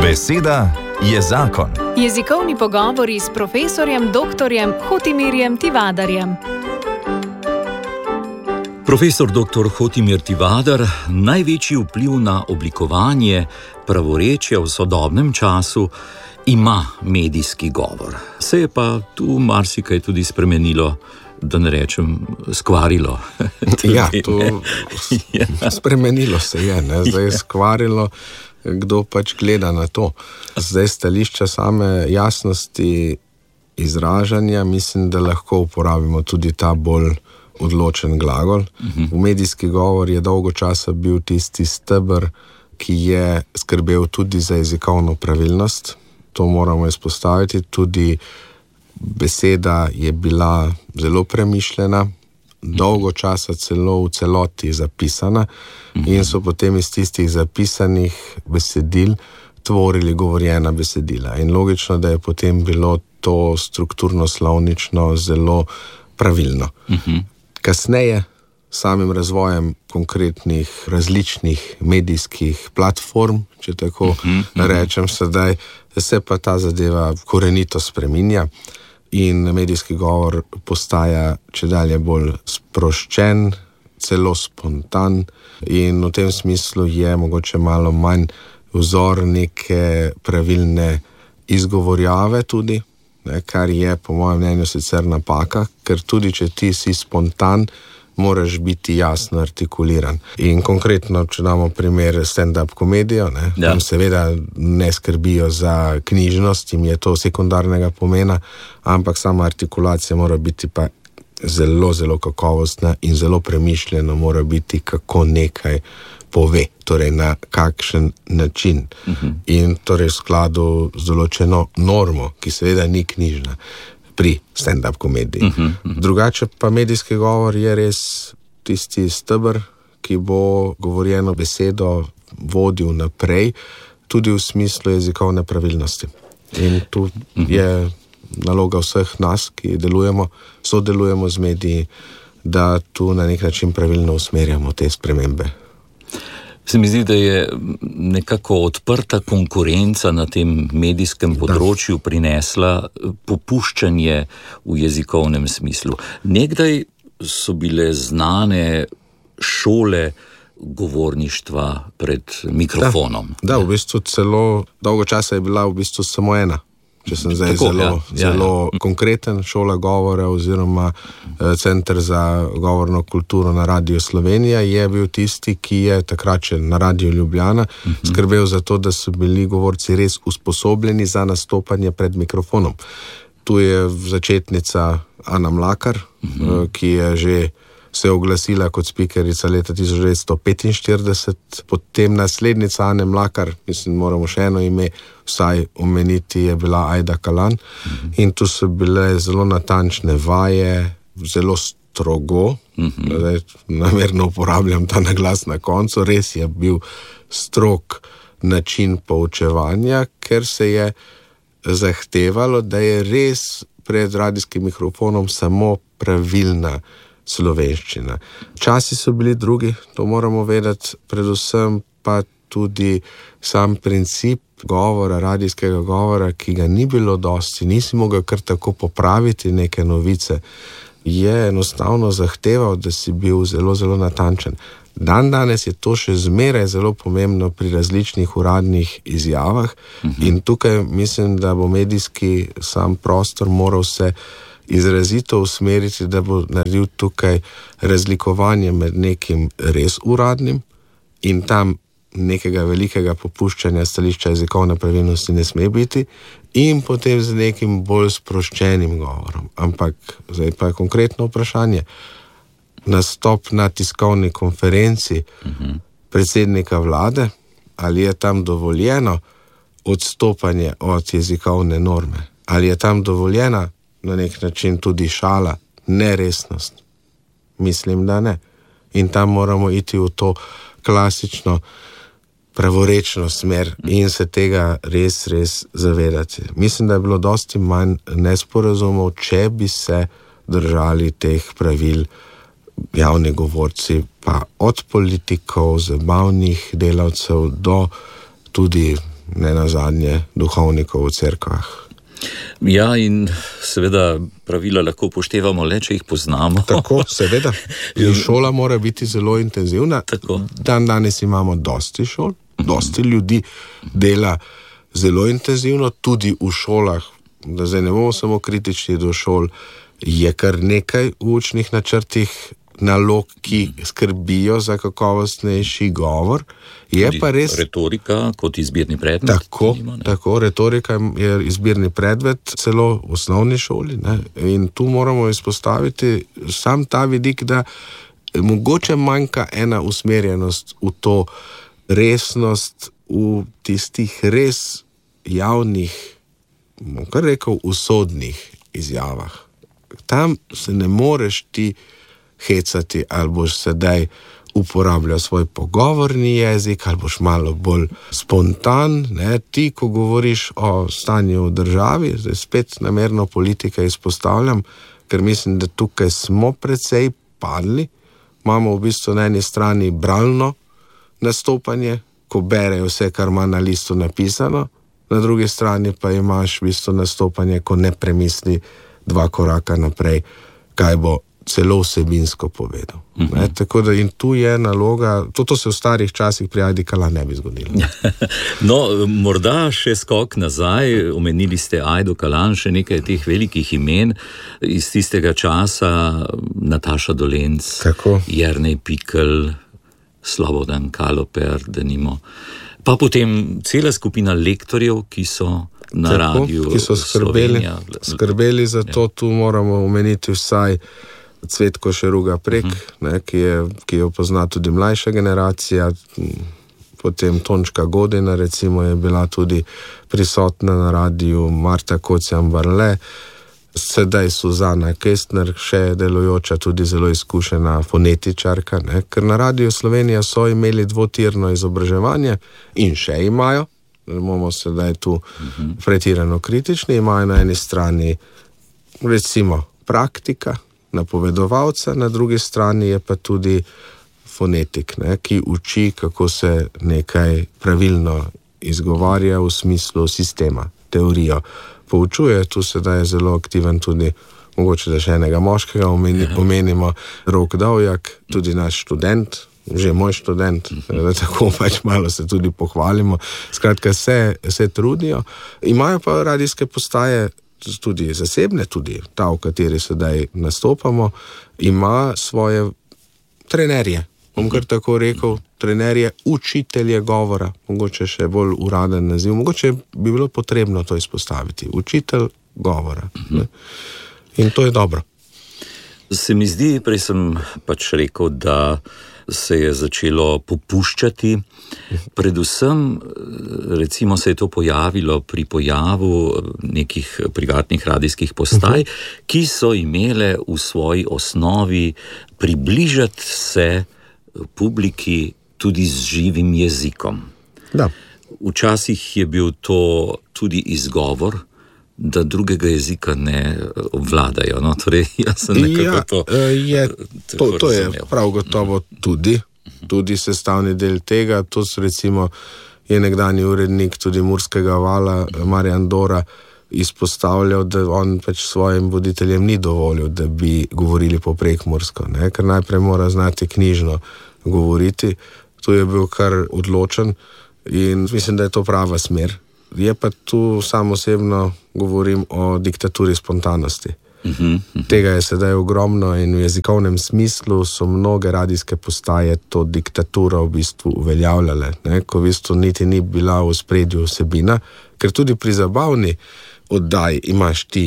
Beseda je zakon. Jezikovni pogovori s profesorjem dr. Hotimirjem Tivadarjem. Profesor dr. Hotimir Tivadar, največji vpliv na oblikovanje pravorečja v sodobnem času ima medijski govor. Se je pa tu marsikaj tudi spremenilo, da ne rečem skvarilo. Ja, to spremenilo se je, ne? Zdaj je skvarilo, kdo pač gleda na to. Zdaj stališča same jasnosti izražanja, mislim, da lahko uporabimo tudi ta bolj odločen glagol. V medijski govor je dolgo časa bil tisti steber, ki je skrbel tudi za jezikovno pravilnost. To moramo izpostaviti. Tudi beseda je bila zelo premišljena, dolgo časa celo v celoti zapisana in so potem iz tistih zapisanih besedil tvorili govorjena besedila. In logično, da je potem bilo to strukturno-slovnično zelo pravilno. Kasneje, samim razvojem konkretnih različnih medijskih platform, če tako rečem sedaj, se pa ta zadeva korenito spreminja in medijski govor postaja čedalje bolj sproščen, celo spontan in v tem smislu je mogoče malo manj vzor neke pravilne izgovorjave tudi, kar je po mojem mnenju sicer napaka, ker tudi če ti si spontan, moraš biti jasno artikuliran. In konkretno, če damo primer stand-up komedijo, tam seveda ne skrbijo za knjižnost, jim je to sekundarnega pomena, ampak sama artikulacija mora biti pa zelo, zelo kakovostna in zelo premišljeno mora biti, kako nekaj pove, torej na kakšen način. In torej v skladu z določeno normo, ki seveda ni knjižna, pri stand-up komediji. Drugače pa medijski govor je res tisti steber, ki bo govorjeno besedo vodil naprej, tudi v smislu jezikovne pravilnosti. In tu je naloga vseh nas, ki sodelujemo z mediji, da tu na nek način pravilno usmerjamo te spremembe. Se mi zdi, da je nekako odprta konkurenca na tem medijskem področju prinesla popuščanje v jezikovnem smislu. Nekdaj so bile znane šole govorništva pred mikrofonom. Da, v bistvu celo dolgo časa je bila v bistvu samo ena. Če sem zdaj zelo konkreten, šola govora oziroma Center za govorno kulturo na Radiu Slovenija je bil tisti, ki je takrat še na Radiu Ljubljana skrbel za to, da so bili govorci res usposobljeni za nastopanje pred mikrofonom. Tu je začetnica Ana Mlakar, ki je že se oglasila kot spikerica leta 1945, potem naslednica Ane Mlakar, mislim, moramo še eno ime vsaj omeniti, je bila Ajda Kalan. In tu so bile zelo natančne vaje, zelo strogo, namerno uporabljam ta naglas na koncu, res je bil strog način poučevanja, ker se je zahtevalo, da je res pred radijskim mikrofonom samo pravilna slovenščina. Časi so bili drugi, to moramo vedeti, predvsem pa tudi sam princip govora, radijskega govora, ki ga ni bilo dosti, nisi mogel kar tako popraviti neke novice, je enostavno zahteval, da si bil zelo, zelo natančen. Danes je to še zmeraj zelo pomembno pri različnih uradnih izjavah in tukaj mislim, da bo medijski sam prostor moral se izrazito usmeriti, da bo naredil tukaj razlikovanje med nekim res uradnim in tam nekega velikega popuščanja stališča jezikovne pravilnosti ne sme biti in potem z nekim bolj sproščenim govorom. Ampak zdaj pa je konkretno vprašanje. Nastop na tiskovni konferenci predsednika vlade, ali je tam dovoljeno odstopanje od jezikovne norme? Ali je tam dovoljena na nek način tudi šala, neresnost? Mislim, da ne. In tam moramo iti v to klasično pravorečno smer in se tega res, res zavedati. Mislim, da je bilo dosti manj nesporazumov, če bi se držali teh pravil javni govorci, pa od politikov, zabavnih delavcev do tudi ne nazadnje duhovnikov v cerkvah. Ja, in seveda pravila lahko upoštevamo le, če jih poznamo. Tako, seveda. In šola mora biti zelo intenzivna. Tako. Danes imamo dosti šol, dosti ljudi dela zelo intenzivno, tudi v šolah, da zdaj ne bomo samo kritični do šol, je kar nekaj v učnih načrtih nalog, ki skrbijo za kakovostnejši govor. Je pa res retorika kot izbirni predmet. Tako, retorika je izbirni predmet celo v osnovni šoli, ne? In tu moramo izpostaviti sam ta vidik, da mogoče manjka ena usmerjenost v to resnost v tistih res javnih, kar rekel, usodnih izjavah. Tam se ne moreš ti hecati, ali boš sedaj uporabljal svoj pogovorni jezik, ali boš malo bolj spontan, ne? Ti, ko govoriš o stanju v državi, zdaj spet namerno politike izpostavljam, ker mislim, da tukaj smo precej padli, imamo v bistvu na eni strani bralno nastopanje, ko berejo vse, kar ima na listu napisano, na drugi strani pa imaš v bistvu nastopanje, ko ne premisli 2 koraka naprej, kaj bo celo vsebinsko povedal. Tako da in tu je naloga, to se v starih časih pri Ajdi Kalan ne bi zgodilo. No, morda še skok nazaj, omenili ste Ajdo Kalan, še nekaj teh velikih imen iz tistega časa, Nataša Dolenc, Jernej Pikl, Slobodan Kaloper, denimo. Pa potem cela skupina lektorjev, ki so na radiju Slovenija. Skrbeli za to, tu moramo omeniti vsaj Cvetko Šeruga Prek, ki jo pozna tudi mlajša generacija, potem Tončka Godina recimo je bila tudi prisotna na radiju, Marta Kocjan-Barle, sedaj Suzana Kestner, še delujoča, tudi zelo izkušena fonetičarka, ker na radiju Slovenija so imeli dvotirno izobraževanje in še imajo, bomo sedaj tu pretirano kritični, imajo na eni strani recimo praktika, napovedovalca, na drugi strani je pa tudi fonetik, ki uči, kako se nekaj pravilno izgovarja v smislu sistema, teorijo. Poučuje, tu sedaj je zelo aktiven tudi, mogoče da še enega moškega omenimo, Rok Dovjak, tudi naš študent, že moj študent, da tako pač malo se tudi pohvalimo. Skratka, se trudijo. Imajo pa radijske postaje tudi zasebne, tudi ta, v kateri sedaj nastopamo, ima svoje trenerje. Bom kar tako rekel, trenerje, učitelje govora, mogoče še bolj uraden naziv, mogoče bi bilo potrebno to izpostaviti. Učitelj govora. In to je dobro. Se mi zdi, prej sem pač rekel, da se je začelo popuščati, predvsem recimo se je to pojavilo pri pojavu nekih privatnih radijskih postaj, ki so imele v svoji osnovi približati se publiki tudi z živim jezikom. Da. Včasih je bil to tudi izgovor, da drugega jezika ne obvladajo. No, torej, jaz sem nekako to je prav gotovo tudi sestavni del tega. To recimo je nekdanji urednik tudi Murskega vala, Marjan Dora, izpostavljal, da on pač svojim voditeljem ni dovolil, da bi govorili po prekmursko, ker najprej mora znati knjižno govoriti. Tu je bil kar odločen in mislim, da je to prava smer. Je pa tu sam osebno govorim o diktaturi spontanosti. Tega je sedaj ogromno in v jezikovnem smislu so mnoge radijske postaje to diktaturo v bistvu uveljavljale, ko v bistvu niti ni bila v ospredju vsebina, ker tudi pri zabavni oddaji imaš ti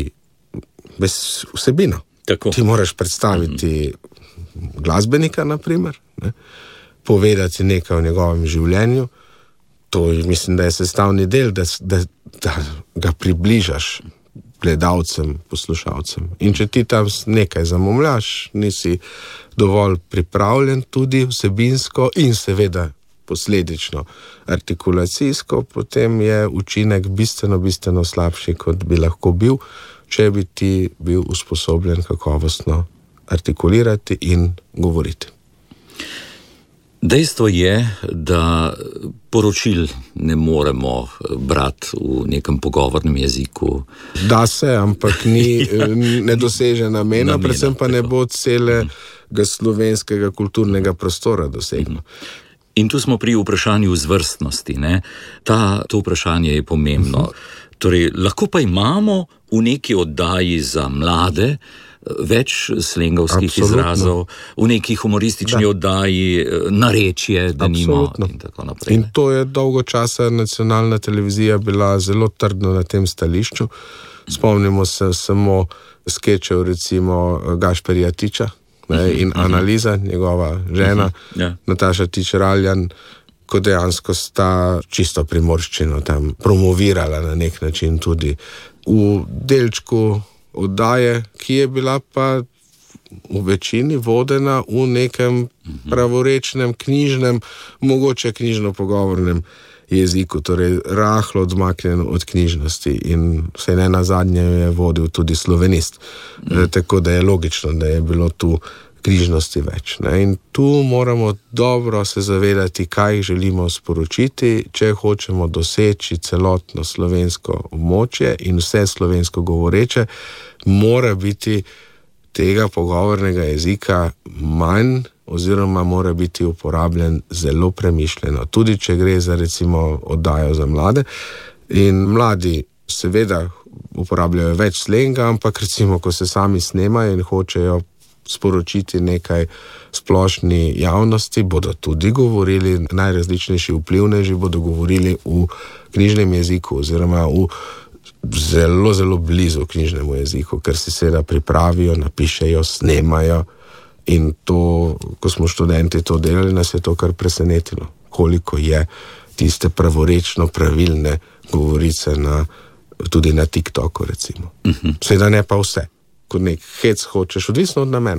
vsebino. Tako. Ti moraš predstaviti glasbenika, na primer, povedati nekaj o njegovem življenju. To mislim, da je sestavni del, da ga približaš gledalcem, poslušalcem. In če ti tam nekaj zamomljaš, nisi dovolj pripravljen tudi vsebinsko in seveda posledično artikulacijsko, potem je učinek bistveno slabši, kot bi lahko bil, če bi ti bil usposobljen kakovostno artikulirati in govoriti. Dejstvo je, da poročil ne moremo brati v nekem pogovornem jeziku. Da se, ampak ne doseže namena, predvsem pa ne bo celega slovenskega kulturnega prostora doseglo. In tu smo pri vprašanju zvrstnosti. To vprašanje je pomembno. Torej, lahko pa imamo v neki oddaji za mlade več slengovskih izrazov, v neki humoristični oddaji narečje, denimo, in tako naprej. In to je dolgo časa nacionalna televizija bila zelo trdno na tem stališču. Spomnimo se samo skečev, recimo Gašperja Tiča in Analiza, njegova žena, Nataša Tič-Raljan, ko dejansko sta čisto primorščino tam promovirala na nek način tudi v delčku oddaje, ki je bila pa v večini vodena v nekem pravorečnem, knjižnem, mogoče knjižno-pogovornem jeziku, torej rahlo odmaknjen od knjižnosti, in vse ne nazadnje je vodil tudi slovenist. Tako da je logično, da je bilo tu knjižnosti več. In tu moramo dobro se zavedati, kaj želimo sporočiti, če hočemo doseči celotno slovensko območje in vse slovensko govoreče, mora biti tega pogovornega jezika manj oziroma mora biti uporabljen zelo premišljeno. Tudi če gre za recimo oddajo za mlade. In mladi seveda uporabljajo več slenga, ampak recimo, ko se sami snemajo in hočejo sporočiti nekaj splošni javnosti, bodo tudi govorili, najrazličnejši vplivneži bodo govorili v knjižnem jeziku oziroma v zelo, zelo blizu knjižnemu jeziku, ker si seveda pripravijo, napišejo, snemajo, in to, ko smo študenti to delali, nas je to kar presenetilo, koliko je tiste pravorečno pravilne govorice tudi na TikToku, recimo. Seveda ne pa vse. Kot nek hec hočeš, odvisno od namena.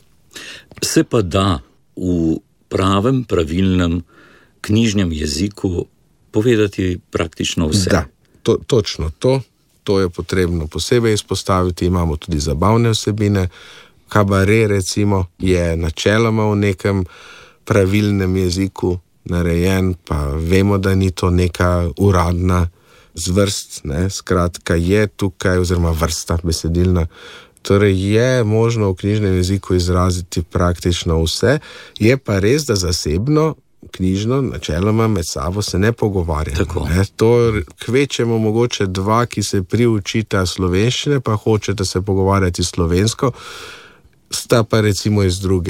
Se pa da v pravem, pravilnem knjižnem jeziku povedati praktično vse. Da, točno to je potrebno posebej izpostaviti. Imamo tudi zabavne vsebine. Kabare, recimo, je načeloma v nekem pravilnem jeziku narejen, pa vemo, da ni to neka uradna zvrst, skratka je tukaj, oziroma vrsta besedilna. Torej je možno v knjižnem jeziku izraziti praktično vse, je pa res, da zasebno, knjižno, načeloma med sabo se ne pogovarjamo. To kvečemo mogoče dva, ki se priučita slovenščine, pa hočete se pogovarjati slovensko, sta pa recimo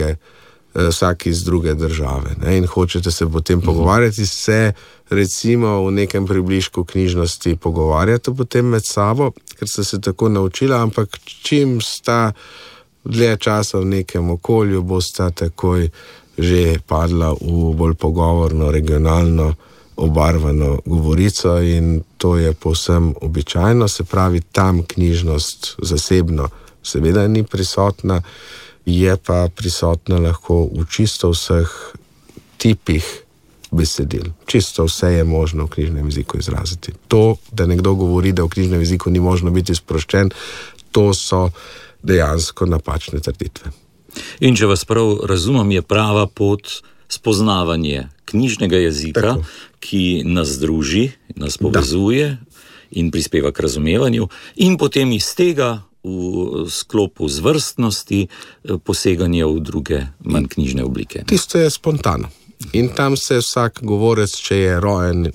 vsak iz druge države, in hočete se potem pogovarjati, se recimo v nekem približku knjižnosti pogovarjate potem med sabo, ker ste se tako naučila, ampak čim sta dlje časa v nekem okolju, bosta takoj že padla v bolj pogovorno, regionalno obarvano govorico, in to je povsem običajno, se pravi, tam knjižnost zasebno seveda ni prisotna, je pa prisotna lahko v čisto vseh tipih besedil. Čisto vse je možno v knjižnem jeziku izraziti. To, da nekdo govori, da v knjižnem jeziku ni možno biti sproščen, to so dejansko napačne trditve. In če vas prav razumem, je prava pot spoznavanje knjižnega jezika, ki nas druži, nas povezuje in prispeva k razumevanju, in potem iz tega v sklopu zvrstnosti poseganje v druge manj knjižne oblike. Tisto je spontano. In tam se vsak govorec, če je rojeni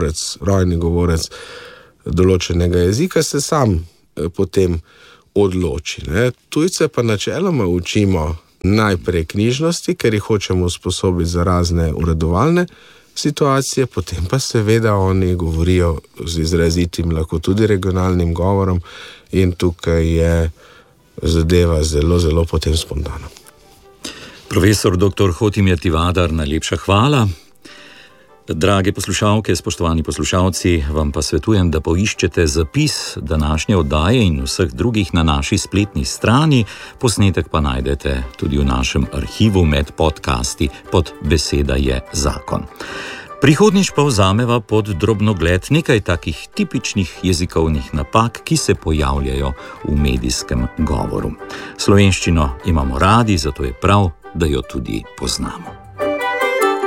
govorec določenega jezika, se sam potem odloči. Tujce pa načeloma učimo najprej knjižnosti, ker jih hočemo usposobiti za razne uredovalne situacije, potem pa seveda oni govorijo z izrazitim, lahko tudi regionalnim govorom, in tukaj je zadeva zelo, zelo potem spontana. Profesor dr. Hotimir Tivadar, najlepša hvala. Drage poslušalke, spoštovani poslušalci, vam pa svetujem, da poiščete zapis današnje oddaje in vseh drugih na naši spletni strani, posnetek pa najdete tudi v našem arhivu med podcasti pod Beseda je zakon. Prihodnjič pa vzameva pod drobnogled nekaj takih tipičnih jezikovnih napak, ki se pojavljajo v medijskem govoru. Slovenščino imamo radi, zato je prav, da jo tudi poznamo.